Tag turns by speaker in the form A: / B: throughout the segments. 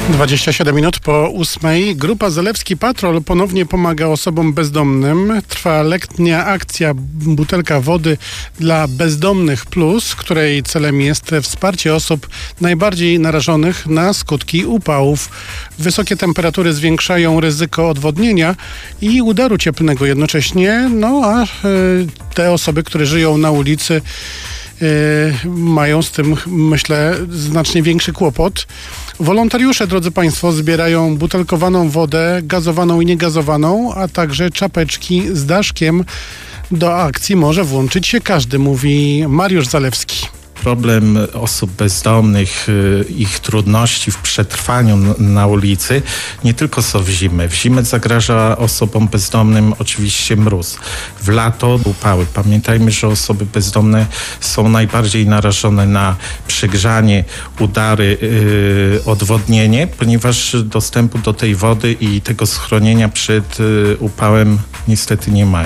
A: 27 minut po 8. Grupa Zalewski Patrol ponownie pomaga osobom bezdomnym. Trwa letnia akcja Butelka Wody dla Bezdomnych Plus, której celem jest wsparcie osób najbardziej narażonych na skutki upałów. Wysokie temperatury zwiększają ryzyko odwodnienia i udaru cieplnego jednocześnie. A te osoby, które żyją na ulicy, mają z tym, myślę, znacznie większy kłopot. Wolontariusze, drodzy Państwo, zbierają butelkowaną wodę, gazowaną i niegazowaną, a także czapeczki z daszkiem. Do akcji może włączyć się każdy, mówi Mariusz Zalewski.
B: Problem osób bezdomnych, ich trudności w przetrwaniu na ulicy nie tylko są w zimę. W zimę zagraża osobom bezdomnym oczywiście mróz. W lato upały. Pamiętajmy, że osoby bezdomne są najbardziej narażone na przegrzanie, udary, odwodnienie, ponieważ dostępu do tej wody i tego schronienia przed upałem niestety nie mają.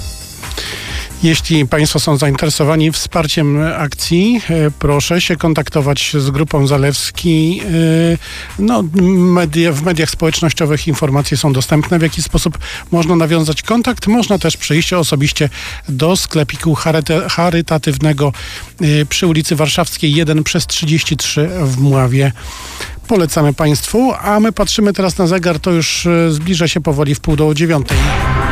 A: Jeśli Państwo są zainteresowani wsparciem akcji, proszę się kontaktować z Grupą Zalewski. W mediach społecznościowych informacje są dostępne, w jaki sposób można nawiązać kontakt. Można też przyjść osobiście do sklepiku charytatywnego przy ulicy Warszawskiej 1/33 w Mławie. Polecamy Państwu, a my patrzymy teraz na zegar, to już zbliża się powoli 8:30.